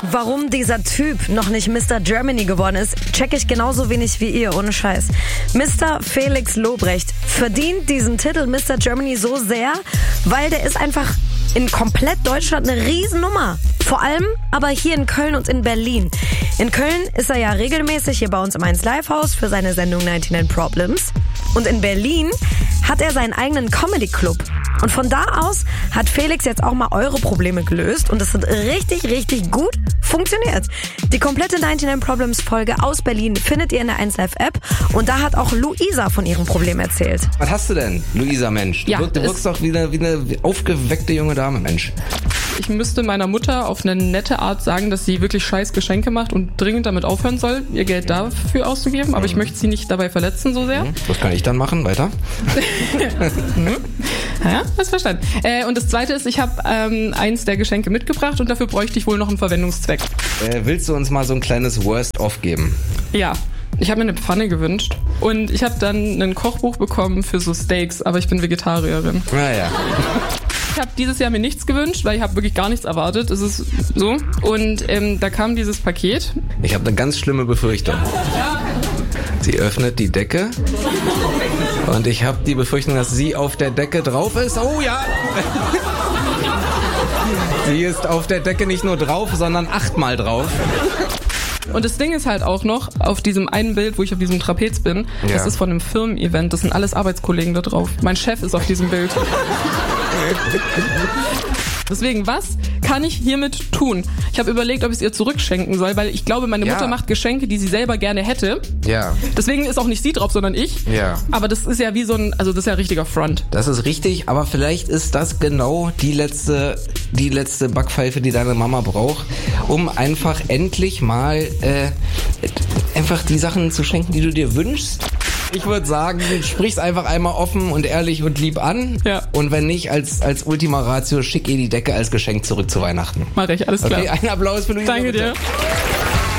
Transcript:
Warum dieser Typ noch nicht Mr. Germany geworden ist, check ich genauso wenig wie ihr, ohne Scheiß. Mr. Felix Lobrecht verdient diesen Titel Mr. Germany so sehr, weil der ist einfach in komplett Deutschland eine Riesennummer. Vor allem aber hier in Köln und in Berlin. In Köln ist er ja regelmäßig hier bei uns im 1 Live Haus für seine Sendung 99 Problems. Und in Berlin hat er seinen eigenen Comedy-Club. Und von da aus hat Felix jetzt auch mal eure Probleme gelöst und es hat richtig, richtig gut funktioniert. Die komplette 99 Problems Folge aus Berlin findet ihr in der 1 Live App und da hat auch Luisa von ihrem Problem erzählt. Was hast du denn, Luisa, Mensch? Ja, du wirkst doch wie eine aufgeweckte junge Dame, Mensch. Ich müsste meiner Mutter auf eine nette Art sagen, dass sie wirklich scheiß Geschenke macht und dringend damit aufhören soll, ihr Geld dafür auszugeben. Aber ich möchte sie nicht dabei verletzen so sehr. Was kann ich dann machen? Weiter? Ja, hast verstanden. Und das Zweite ist, ich habe eins der Geschenke mitgebracht und dafür bräuchte ich wohl noch einen Verwendungszweck. Willst du uns mal so ein kleines Worst-of geben? Ja. Ich habe mir eine Pfanne gewünscht und ich habe dann ein Kochbuch bekommen für so Steaks, aber ich bin Vegetarierin. Naja. Ich habe dieses Jahr mir nichts gewünscht, weil ich habe wirklich gar nichts erwartet. Es ist so. Und da kam dieses Paket. Ich habe eine ganz schlimme Befürchtung. Sie öffnet die Decke und ich habe die Befürchtung, dass sie auf der Decke drauf ist. Oh ja! Sie ist auf der Decke nicht nur drauf, sondern 8-mal drauf. Und das Ding ist halt auch noch, auf diesem einen Bild, wo ich auf diesem Trapez bin, das ist von einem Firmen-Event, das sind alles Arbeitskollegen da drauf. Mein Chef ist auf diesem Bild. Deswegen, was kann ich hiermit tun? Ich habe überlegt, ob ich es ihr zurückschenken soll, weil ich glaube, meine Mutter macht Geschenke, die sie selber gerne hätte. Ja. Deswegen ist auch nicht sie drauf, sondern ich. Ja. Aber das ist ja wie so ein, also das ist ja richtiger Front. Das ist richtig, aber vielleicht ist das genau die letzte Backpfeife, die deine Mama braucht, um einfach endlich mal einfach die Sachen zu schenken, die du dir wünschst. Ich würde sagen, sprich's einfach einmal offen und ehrlich und lieb an. Ja. Und wenn nicht, als Ultima Ratio, schick ihr die Decke als Geschenk zurück zu Weihnachten. Mach ich, alles klar. Okay, ein Applaus für Luisa. Danke dir.